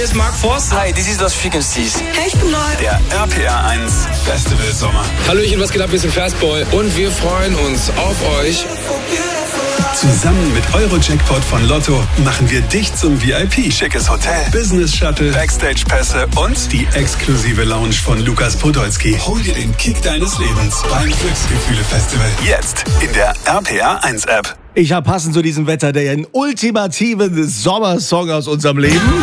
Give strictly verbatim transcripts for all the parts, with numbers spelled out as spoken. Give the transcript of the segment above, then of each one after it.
ist Mark Forster. Hi, this is Lost Frequencies. Hey, ich bin neu. Der R P R eins Festival Sommer. Hallöchen, was geht ab? Wir sind Fastboy und wir freuen uns auf euch. Zusammen mit Euro-Jackpot von Lotto machen wir dich zum V I P. Schickes Hotel, Business-Shuttle, Backstage-Pässe und die exklusive Lounge von Lukas Podolski. Hol dir den Kick deines Lebens beim Glücksgefühle-Festival. Jetzt in der R P R eins App. Ich habe passend zu diesem Wetter den ultimativen Sommersong aus unserem Leben.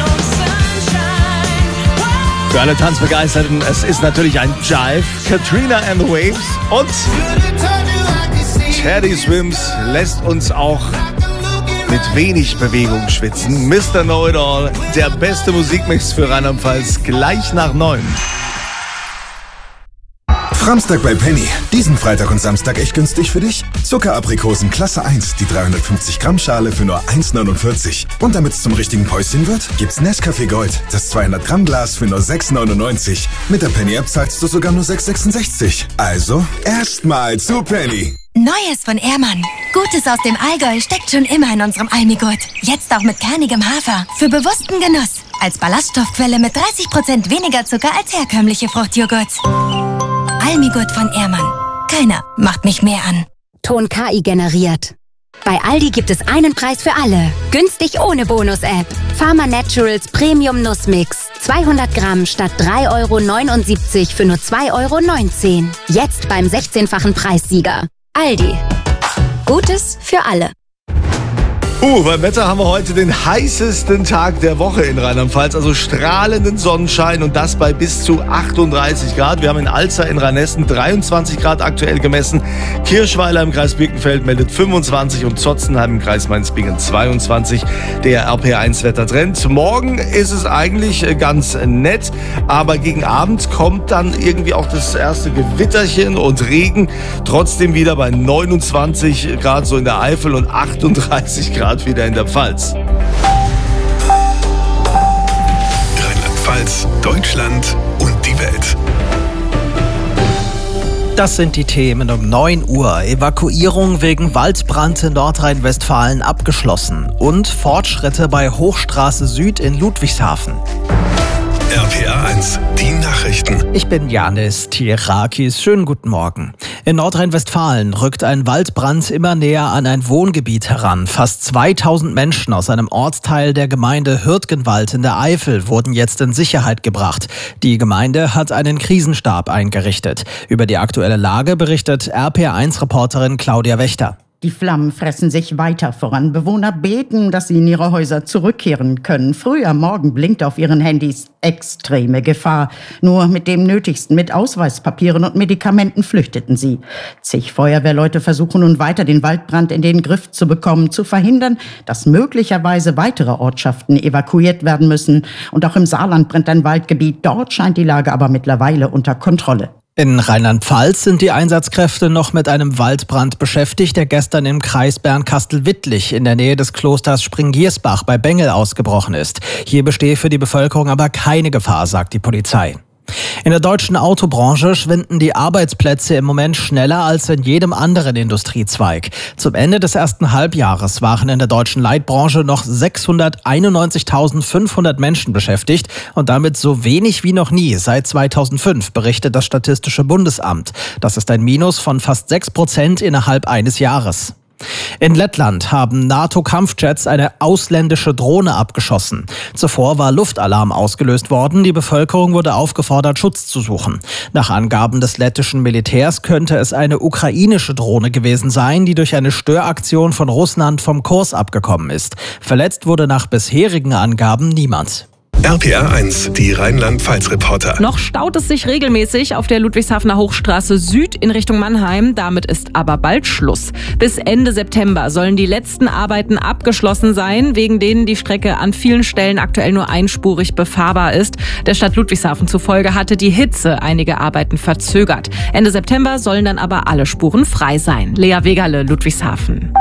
Für alle Tanzbegeisterten, es ist natürlich ein Jive. Katrina and the Waves und Teddy Swims lässt uns auch mit wenig Bewegung schwitzen. Mister Know-It-All, der beste Musikmix für Rheinland-Pfalz, gleich nach neun. Framstag bei Penny. Diesen Freitag und Samstag echt günstig für dich. Zuckeraprikosen Klasse eins, die dreihundertfünfzig Gramm Schale für nur eins neunundvierzig. Und damit es zum richtigen Päuschen wird, gibt's Nescafé Gold, das zweihundert Gramm Glas für nur sechs neunundneunzig. Mit der Penny App zahlst du sogar nur sechs sechsundsechzig. Also erstmal zu Penny. Neues von Ehrmann. Gutes aus dem Allgäu steckt schon immer in unserem Almigurt. Jetzt auch mit kernigem Hafer. Für bewussten Genuss. Als Ballaststoffquelle mit dreißig Prozent weniger Zucker als herkömmliche Fruchtjoghurts. Almigurt von Ehrmann. Keiner macht mich mehr an. Ton K I generiert. Bei Aldi gibt es einen Preis für alle. Günstig ohne Bonus-App. Pharma Naturals Premium Nussmix. zweihundert Gramm statt drei Euro neunundsiebzig für nur zwei Euro neunzehn. Jetzt beim sechzehnfachen Preissieger. Aldi. Gutes für alle. Uh, beim Wetter haben wir heute den heißesten Tag der Woche in Rheinland-Pfalz, also strahlenden Sonnenschein und das bei bis zu achtunddreißig Grad. Wir haben in Alzer in Rheinessen dreiundzwanzig Grad aktuell gemessen. Kirchweiler im Kreis Birkenfeld meldet fünfundzwanzig und Zotzenheim im Kreis Mainz-Bingen zweiundzwanzig. Der R P R eins Wettertrend. Morgen ist es eigentlich ganz nett, aber gegen Abend kommt dann irgendwie auch das erste Gewitterchen und Regen. Trotzdem wieder bei neunundzwanzig Grad so in der Eifel und achtunddreißig Grad wieder in der Pfalz. Rheinland-Pfalz, Deutschland und die Welt. Das sind die Themen um neun Uhr. Evakuierung wegen Waldbrand in Nordrhein-Westfalen abgeschlossen. Und Fortschritte bei Hochstraße Süd in Ludwigshafen. R P R eins, die Nachrichten. Ich bin Janis Tierakis. Schönen guten Morgen. In Nordrhein-Westfalen rückt ein Waldbrand immer näher an ein Wohngebiet heran. Fast zweitausend Menschen aus einem Ortsteil der Gemeinde Hürtgenwald in der Eifel wurden jetzt in Sicherheit gebracht. Die Gemeinde hat einen Krisenstab eingerichtet. Über die aktuelle Lage berichtet R P R eins Reporterin Claudia Wächter. Die Flammen fressen sich weiter voran. Bewohner beten, dass sie in ihre Häuser zurückkehren können. Früh am Morgen blinkt auf ihren Handys extreme Gefahr. Nur mit dem Nötigsten, mit Ausweispapieren und Medikamenten flüchteten sie. Zig Feuerwehrleute versuchen nun weiter, den Waldbrand in den Griff zu bekommen, zu verhindern, dass möglicherweise weitere Ortschaften evakuiert werden müssen. Und auch im Saarland brennt ein Waldgebiet. Dort scheint die Lage aber mittlerweile unter Kontrolle. In Rheinland-Pfalz sind die Einsatzkräfte noch mit einem Waldbrand beschäftigt, der gestern im Kreis Bernkastel-Wittlich in der Nähe des Klosters Springgiersbach bei Bengel ausgebrochen ist. Hier bestehe für die Bevölkerung aber keine Gefahr, sagt die Polizei. In der deutschen Autobranche schwinden die Arbeitsplätze im Moment schneller als in jedem anderen Industriezweig. Zum Ende des ersten Halbjahres waren in der deutschen Leitbranche noch sechshunderteinundneunzigtausendfünfhundert Menschen beschäftigt und damit so wenig wie noch nie seit zweitausendfünf, berichtet das Statistische Bundesamt. Das ist ein Minus von fast sechs Prozent innerhalb eines Jahres. In Lettland haben NATO-Kampfjets eine ausländische Drohne abgeschossen. Zuvor war Luftalarm ausgelöst worden. Die Bevölkerung wurde aufgefordert, Schutz zu suchen. Nach Angaben des lettischen Militärs könnte es eine ukrainische Drohne gewesen sein, die durch eine Störaktion von Russland vom Kurs abgekommen ist. Verletzt wurde nach bisherigen Angaben niemand. R P R eins, die Rheinland-Pfalz-Reporter. Noch staut es sich regelmäßig auf der Ludwigshafener Hochstraße Süd in Richtung Mannheim. Damit ist aber bald Schluss. Bis Ende September sollen die letzten Arbeiten abgeschlossen sein, wegen denen die Strecke an vielen Stellen aktuell nur einspurig befahrbar ist. Der Stadt Ludwigshafen zufolge hatte die Hitze einige Arbeiten verzögert. Ende September sollen dann aber alle Spuren frei sein. Lea Wegerle, Ludwigshafen.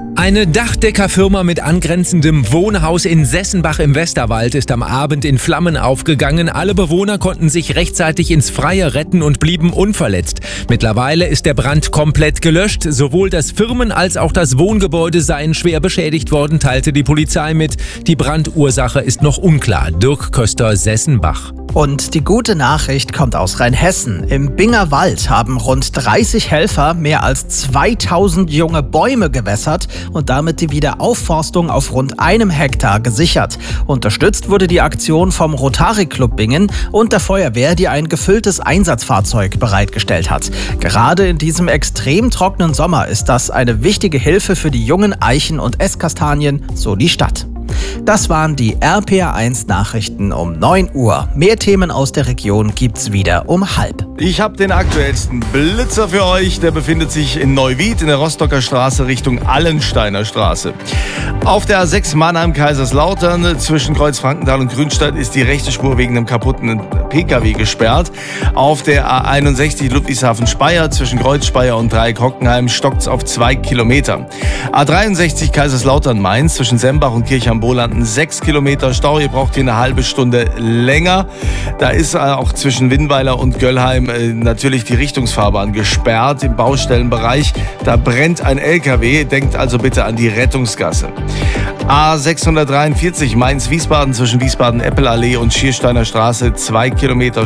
Eine Dachdeckerfirma mit angrenzendem Wohnhaus in Sessenbach im Westerwald ist am Abend in Flammen aufgegangen. Alle Bewohner konnten sich rechtzeitig ins Freie retten und blieben unverletzt. Mittlerweile ist der Brand komplett gelöscht. Sowohl das Firmen- als auch das Wohngebäude seien schwer beschädigt worden, teilte die Polizei mit. Die Brandursache ist noch unklar. Dirk Köster, Sessenbach. Und die gute Nachricht kommt aus Rheinhessen. Im Binger Wald haben rund dreißig Helfer mehr als zweitausend junge Bäume gewässert und damit die Wiederaufforstung auf rund einem Hektar gesichert. Unterstützt wurde die Aktion vom Rotary Club Bingen und der Feuerwehr, die ein gefülltes Einsatzfahrzeug bereitgestellt hat. Gerade in diesem extrem trockenen Sommer ist das eine wichtige Hilfe für die jungen Eichen und Esskastanien, so die Stadt. Das waren die R P R eins Nachrichten um neun Uhr. Mehr Themen aus der Region gibt's wieder um halb. Ich habe den aktuellsten Blitzer für euch. Der befindet sich in Neuwied in der Rostocker Straße Richtung Allensteiner Straße. Auf der A sechs Mannheim-Kaiserslautern zwischen Kreuz-Frankenthal und Grünstadt ist die rechte Spur wegen einem kaputten P K W gesperrt. Auf der A einundsechzig Ludwigshafen-Speyer zwischen Kreuz-Speyer und Dreieck-Hockenheim stockt's auf zwei Kilometer. A dreiundsechzig Kaiserslautern-Mainz zwischen Sembach und Kirchheim-Bolanden sechs Kilometer Stau. Ihr braucht hier eine halbe Stunde länger. Da ist auch zwischen Winnweiler und Göllheim natürlich die Richtungsfahrbahn gesperrt im Baustellenbereich. Da brennt ein L K W. Denkt also bitte an die Rettungsgasse. A sechshundertdreiundvierzig Mainz-Wiesbaden zwischen Wiesbaden-Eppelallee und Schiersteiner Straße zwei Kilometer